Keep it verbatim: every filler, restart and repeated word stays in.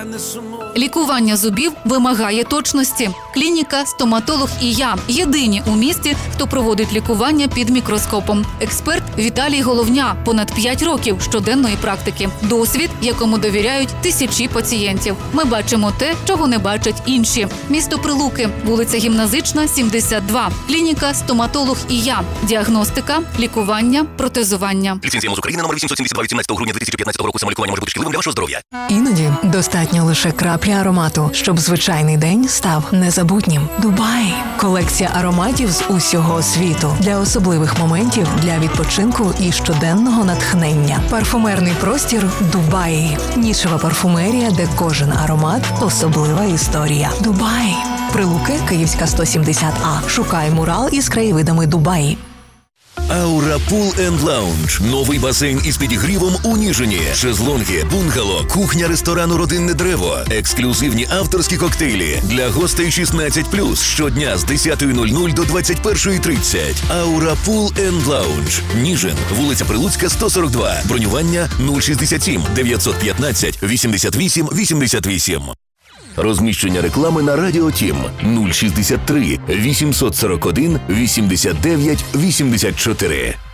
Лікування зубів вимагає точності. Клініка «Стоматолог і я» – єдині у місті, хто проводить лікування під мікроскопом. Експерт Віталій Головня – понад п'ять років щоденної практики. Досвід, якому довіряють тисячі пацієнтів. Ми бачимо те, чого не бачать інші. Місто Прилуки, вулиця Гімназична, сімдесят два. Клініка «Стоматолог і я». Діагностика, лікування, протезування. Ліцензія МОЗ України номер вісімсот сімдесят два від сімнадцятого грудня дві тисячі п'ятнадцятого року. Самолікування може бути шкідливим для вашого здоров'я. Іноді достатньо лише краплі аромату, щоб звичайний день став незабутнім. Дубай – колекція ароматів з усього світу. Для особливих моментів, для відпочинку і щоденного натхнення. Парфумерний простір Дубай. Нішева парфумерія, де кожен аромат – особлива історія. Дубай. Прилуки, Київська, сто сімдесят А. Шукай мурал із краєвидами Дубаї. Аура Пул енд Лаунж. Новий басейн із підігрівом у Ніжині. Шезлонги, бунгало, кухня ресторану «Родинне древо». Ексклюзивні авторські коктейлі. Для гостей шістнадцять плюс. Щодня з десятої нуль нуль до двадцять першої тридцять. Аура Пул енд Лаунж. Ніжин. Вулиця Прилуцька, сто сорок два. Бронювання нуль шістдесят сім дев'ятсот п'ятнадцять вісімдесят вісім вісімдесят вісім. Розміщення реклами на Радіо Тім нуль шістдесят три вісімсот сорок один вісімдесят дев'ять вісімдесят чотири.